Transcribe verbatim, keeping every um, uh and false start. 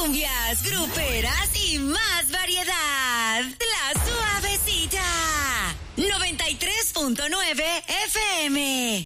cumbias, gruperas y más variedad. La Suavecita. noventa y tres punto nueve F M.